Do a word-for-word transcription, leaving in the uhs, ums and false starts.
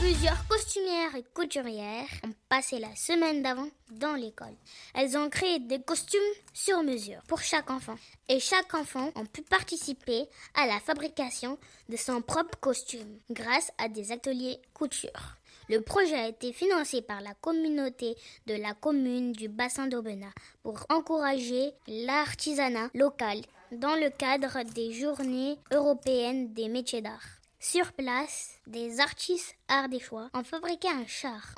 Plusieurs costumières et couturières ont passé la semaine d'avant dans l'école. Elles ont créé des costumes sur mesure pour chaque enfant. Et chaque enfant a pu participer à la fabrication de son propre costume grâce à des ateliers couture. Le projet a été financé par la communauté de la commune du bassin d'Aubenas pour encourager l'artisanat local dans le cadre des Journées européennes des métiers d'art. Sur place, des artistes ardéchois ont fabriqué un char